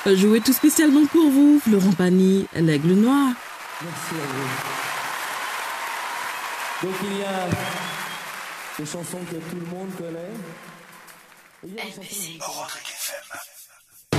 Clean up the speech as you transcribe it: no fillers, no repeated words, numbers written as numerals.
Joué tout spécialement pour vous, Florent Pagny, l'Aigle Noir. Merci à vous. Donc il y a des chansons que tout le monde connaît. Et il y a des chansons que...